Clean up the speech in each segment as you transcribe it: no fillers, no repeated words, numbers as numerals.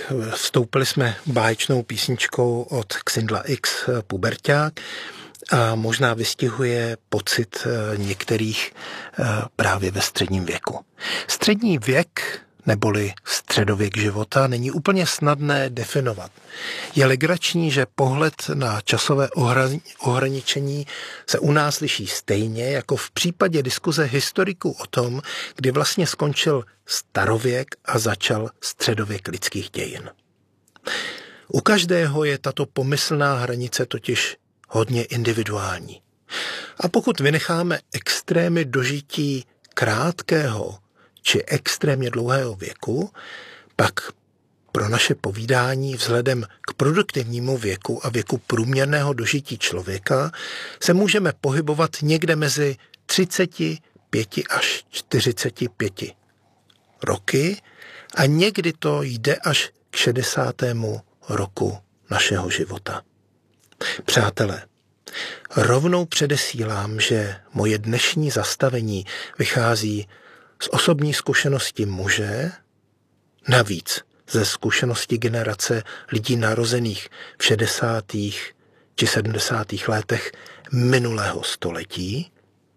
vstoupili jsme báječnou písničkou od Xindla X Puberťák a možná vystihuje pocit některých právě ve středním věku. Střední věk neboli středověk života není úplně snadné definovat. Je legrační, že pohled na časové ohraničení se u nás liší stejně jako v případě diskuze historiků o tom, kdy vlastně skončil starověk a začal středověk lidských dějin. U každého je tato pomyslná hranice totiž hodně individuální. A pokud vynecháme extrémy dožití krátkého či extrémně dlouhého věku, pak pro naše povídání vzhledem k produktivnímu věku a věku průměrného dožití člověka se můžeme pohybovat někde mezi 35 až 45 roky a někdy to jde až k 60. roku našeho života. Přátelé, rovnou předesílám, že moje dnešní zastavení vychází z osobní zkušenosti muže, navíc ze zkušenosti generace lidí narozených v 60. či 70. letech minulého století,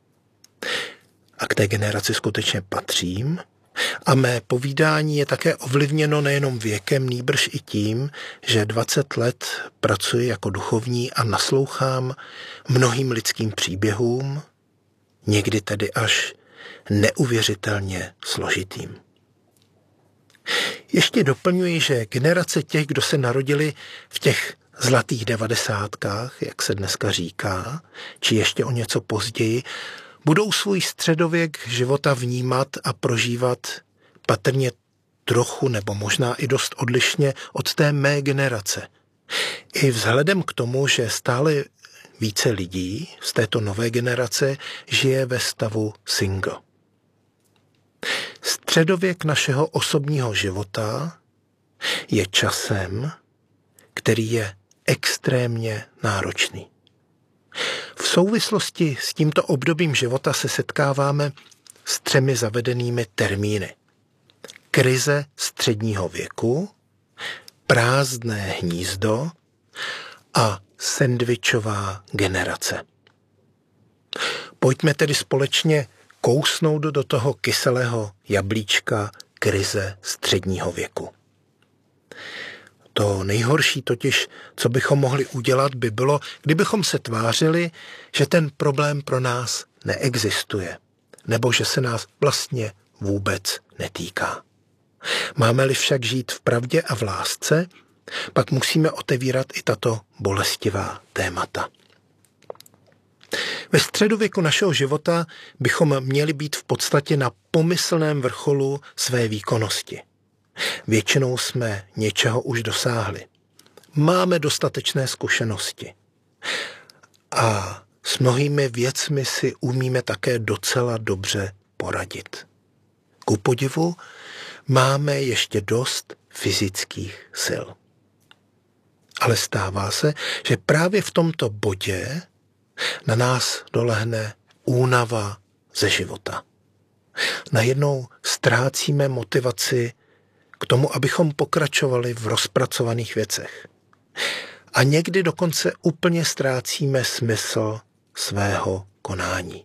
a k té generaci skutečně patřím, a mé povídání je také ovlivněno nejenom věkem, nýbrž i tím, že 20 let pracuji jako duchovní a naslouchám mnohým lidským příběhům, někdy tedy až neuvěřitelně složitým. Ještě doplňuji, že generace těch, kdo se narodili v těch zlatých 90kách, jak se dneska říká, či ještě o něco později, budou svůj středověk života vnímat a prožívat patrně trochu nebo možná i dost odlišně od té mé generace. I vzhledem k tomu, že stále více lidí z této nové generace žije ve stavu single. Středověk našeho osobního života je časem, který je extrémně náročný. V souvislosti s tímto obdobím života se setkáváme s 3 zavedenými termíny. Krize středního věku, prázdné hnízdo a sendvičová generace. Pojďme tedy společně kousnout do toho kyselého jablíčka krize středního věku. To nejhorší totiž, co bychom mohli udělat, by bylo, kdybychom se tvářili, že ten problém pro nás neexistuje, nebo že se nás vlastně vůbec netýká. Máme-li však žít v pravdě a v lásce, pak musíme otevírat i tato bolestivá témata. Ve středověku našeho života bychom měli být v podstatě na pomyslném vrcholu své výkonnosti. Většinou jsme něčeho už dosáhli. Máme dostatečné zkušenosti. A s mnohými věcmi si umíme také docela dobře poradit. Ku podivu máme ještě dost fyzických sil. Ale stává se, že právě v tomto bodě na nás dolehne únava ze života. Najednou ztrácíme motivaci k tomu, abychom pokračovali v rozpracovaných věcech. A někdy dokonce úplně ztrácíme smysl svého konání.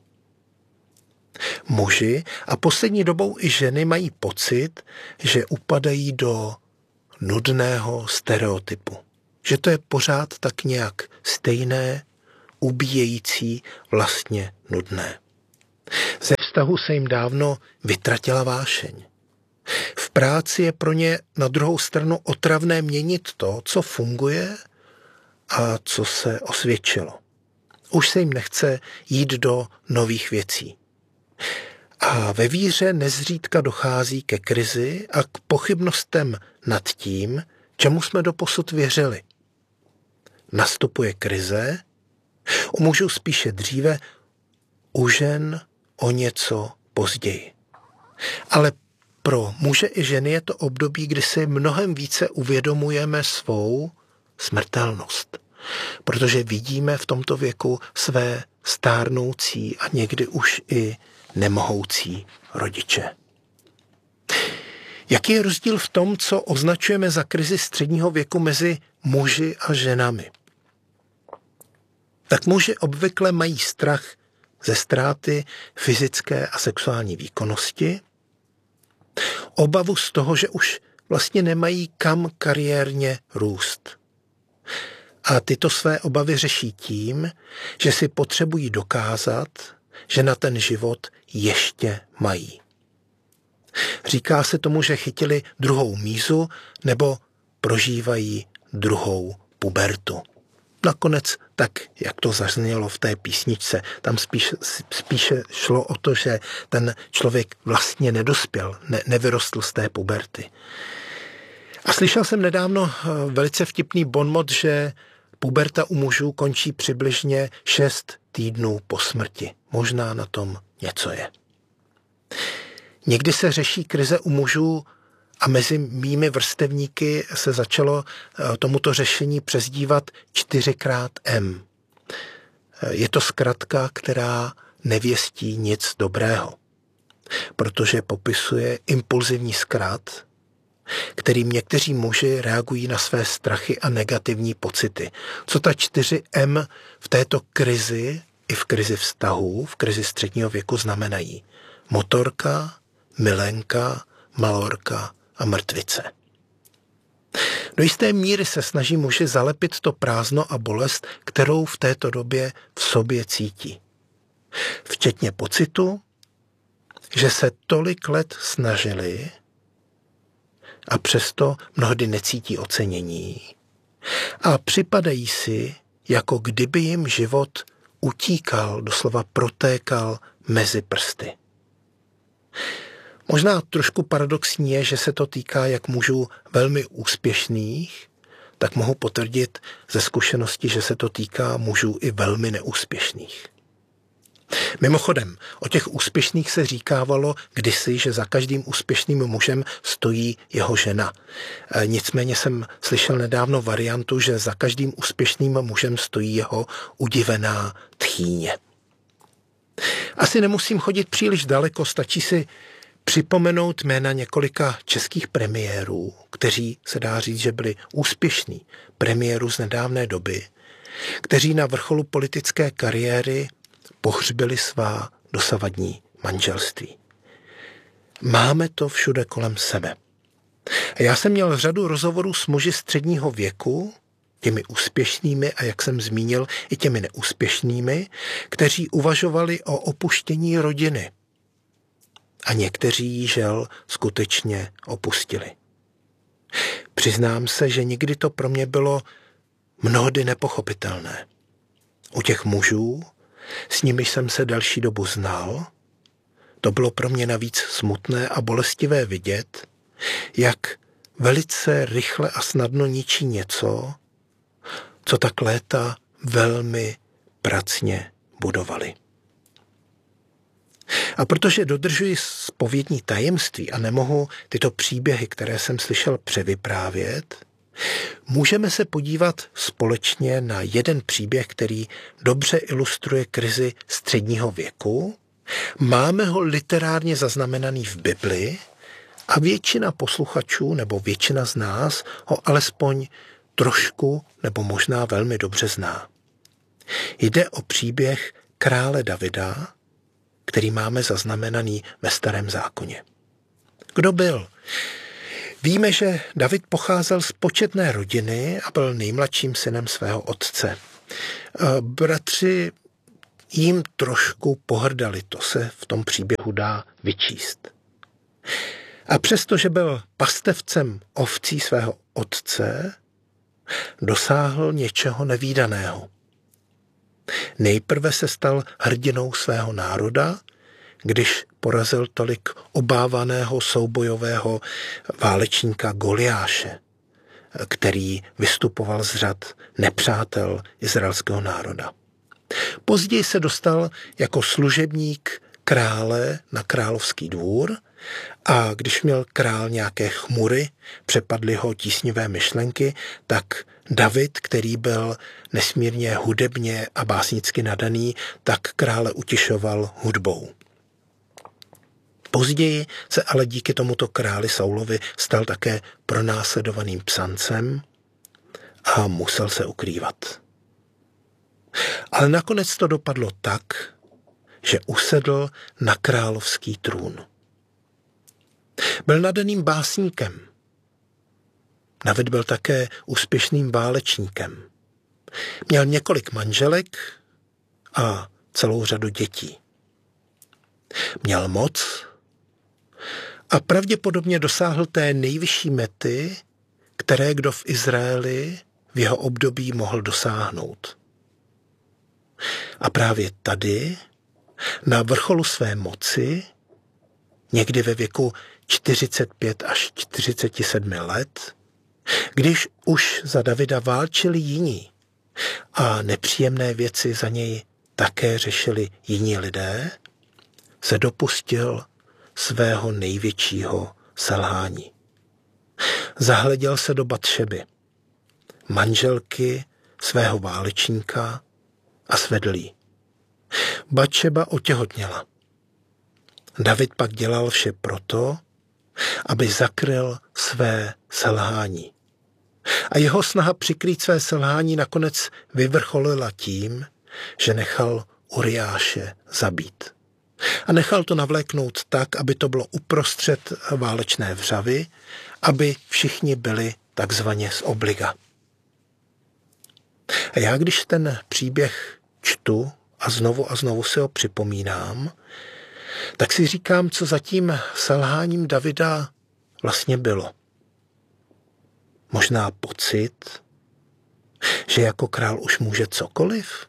Muži a poslední dobou i ženy mají pocit, že upadají do nudného stereotypu. Že to je pořád tak nějak stejné, ubíjející, vlastně nudné. Ze vztahu se jim dávno vytratila vášeň. V práci je pro ně na druhou stranu otravné měnit to, co funguje a co se osvědčilo. Už se jim nechce jít do nových věcí. A ve víře nezřídka dochází ke krizi a k pochybnostem nad tím, čemu jsme doposud věřili. Nastupuje krize, u mužů spíše dříve, u žen o něco později. Ale pro muže i ženy je to období, kdy si mnohem více uvědomujeme svou smrtelnost, protože vidíme v tomto věku své stárnoucí a někdy už i nemohoucí rodiče. Jaký je rozdíl v tom, co označujeme za krizi středního věku mezi muži a ženami? Tak muži obvykle mají strach ze ztráty fyzické a sexuální výkonnosti, obavu z toho, že už vlastně nemají kam kariérně růst. A tyto své obavy řeší tím, že si potřebují dokázat, že na ten život ještě mají. Říká se tomu, že chytili druhou mízu nebo prožívají druhou pubertu. Nakonec tak, jak to zaznělo v té písničce, tam spíše šlo o to, že ten člověk vlastně nedospěl, nevyrostl z té puberty. A slyšel jsem nedávno velice vtipný bonmot, že puberta u mužů končí přibližně 6 týdnů po smrti. Možná na tom něco je. Někdy se řeší krize u mužů a mezi mými vrstevníky se začalo tomuto řešení přezdívat 4xM. Je to zkratka, která nevěstí nic dobrého, protože popisuje impulzivní zkrat, kterým někteří muži reagují na své strachy a negativní pocity. Co ta 4M v této krizi, i v krizi vztahů, v krizi středního věku znamenají? Motorka, milenka, malorka a mrtvice. Do jisté míry se snaží muži zalepit to prázdno a bolest, kterou v této době v sobě cítí. Včetně pocitu, že se tolik let snažili a přesto mnohdy necítí ocenění a připadají si, jako kdyby jim život utíkal, doslova protékal mezi prsty. Možná trošku paradoxní je, že se to týká jak mužů velmi úspěšných, tak mohu potvrdit ze zkušenosti, že se to týká mužů i velmi neúspěšných. Mimochodem, o těch úspěšných se říkávalo kdysi, že za každým úspěšným mužem stojí jeho žena. Nicméně jsem slyšel nedávno variantu, že za každým úspěšným mužem stojí jeho udivená tchýně. Asi nemusím chodit příliš daleko, stačí si připomenout jména několika českých premiérů, kteří se dá říct, že byli úspěšní premiérů z nedávné doby, kteří na vrcholu politické kariéry pohřbili svá dosavadní manželství. Máme to všude kolem sebe. A já jsem měl řadu rozhovorů s muži středního věku, těmi úspěšnými a jak jsem zmínil, i těmi neúspěšnými, kteří uvažovali o opuštění rodiny. A někteří ji žel skutečně opustili. Přiznám se, že nikdy to pro mě bylo mnohdy nepochopitelné. U těch mužů, s nimiž jsem se další dobu znal, to bylo pro mě navíc smutné a bolestivé vidět, jak velice rychle a snadno ničí něco, co tak léta velmi pracně budovali. A protože dodržuji zpovědní tajemství a nemohu tyto příběhy, které jsem slyšel, převyprávět, můžeme se podívat společně na jeden příběh, který dobře ilustruje krizi středního věku. Máme ho literárně zaznamenaný v Bibli a většina posluchačů nebo většina z nás ho alespoň trošku nebo možná velmi dobře zná. Jde o příběh krále Davida, který máme zaznamenaný ve Starém zákoně. Kdo byl? Víme, že David pocházel z početné rodiny a byl nejmladším synem svého otce. Bratři jim trošku pohrdali, to se v tom příběhu dá vyčíst. A přestože byl pastevcem ovcí svého otce, dosáhl něčeho nevídaného. Nejprve se stal hrdinou svého národa, když porazil tolik obávaného soubojového válečníka Goliáše, který vystupoval z řad nepřátel izraelského národa. Později se dostal jako služebník krále na královský dvůr a když měl král nějaké chmury, přepadly ho tísnivé myšlenky, tak David, který byl nesmírně hudebně a básnicky nadaný, tak krále utišoval hudbou. Později se ale díky tomuto králi Saulovi stal také pronásledovaným psancem a musel se ukrývat. Ale nakonec to dopadlo tak, že usedl na královský trůn. Byl nadaným básníkem. David byl také úspěšným válečníkem. Měl několik manželek a celou řadu dětí. Měl moc a pravděpodobně dosáhl té nejvyšší mety, které kdo v Izraeli v jeho období mohl dosáhnout. A právě tady, na vrcholu své moci, někdy ve věku 45 až 47 let, když už za Davida válčili jiní a nepříjemné věci za něj také řešili jiní lidé, se dopustil svého největšího selhání. Zahleděl se do Batšeby, manželky svého válečníka, a svedl jí. Batšeba otěhotněla. David pak dělal vše proto, aby zakryl své selhání. A jeho snaha přikrýt své selhání nakonec vyvrcholila tím, že nechal Uriáše zabít. A nechal to navléknout tak, aby to bylo uprostřed válečné vřavy, aby všichni byli takzvaně z obliga. A já, když ten příběh čtu a znovu si ho připomínám, tak si říkám, co za tím selháním Davida vlastně bylo. Možná pocit, že jako král už může cokoliv?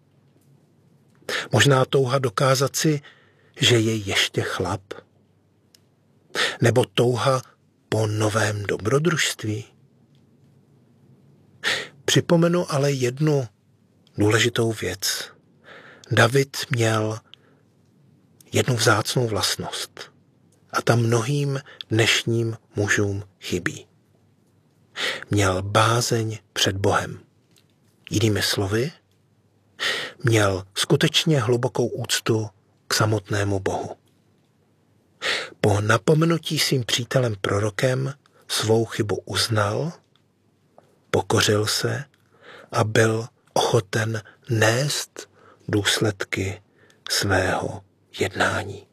Možná touha dokázat si, že je ještě chlap? Nebo touha po novém dobrodružství? Připomenu ale jednu důležitou věc. David měl jednu vzácnou vlastnost a ta mnohým dnešním mužům chybí. Měl bázeň před Bohem. Jinými slovy, měl skutečně hlubokou úctu k samotnému Bohu. Po napomenutí svým přítelem prorokem svou chybu uznal, pokořil se a byl ochoten nést důsledky svého jednání.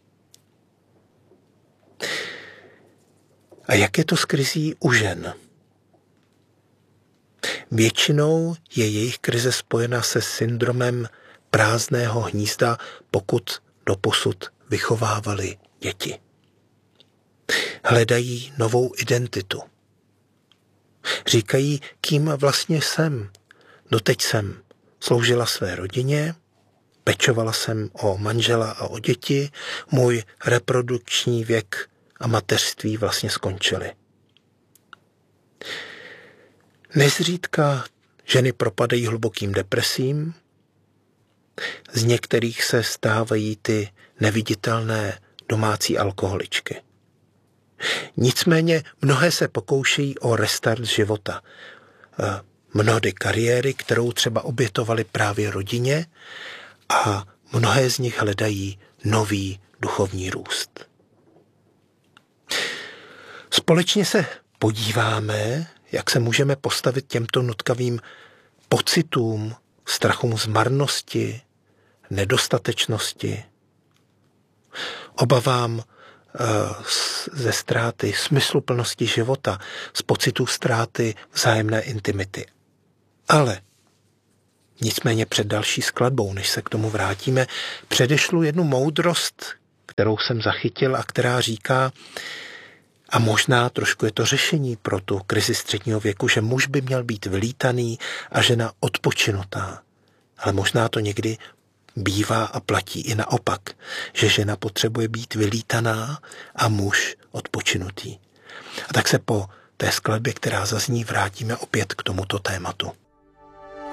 A jak je to s krizí u žen? Většinou je jejich krize spojena se syndromem prázdného hnízda, pokud doposud vychovávali děti. Hledají novou identitu. Říkají, kým vlastně jsem. Doteď jsem sloužila své rodině, pečovala jsem o manžela a o děti, můj reprodukční věk a mateřství vlastně skončily. Nezřídka ženy propadají hlubokým depresím, z některých se stávají ty neviditelné domácí alkoholičky. Nicméně mnohé se pokoušejí o restart života. Mnohdy kariéry, kterou třeba obětovali právě rodině, a mnohé z nich hledají nový duchovní růst. Společně se podíváme, jak se můžeme postavit těmto nutkavým pocitům, strachům z marnosti, nedostatečnosti, obavám ze ztráty smysluplnosti života, z pocitu ztráty vzájemné intimity. Ale nicméně před další skladbou, než se k tomu vrátíme, předešlu jednu moudrost, kterou jsem zachytil a která říká, a možná trošku je to řešení pro tu krizi středního věku, že muž by měl být vylítaný a žena odpočinutá. Ale možná to někdy bývá a platí i naopak, že žena potřebuje být vylítaná a muž odpočinutý. A tak se po té skladbě, která zazní, vrátíme opět k tomuto tématu.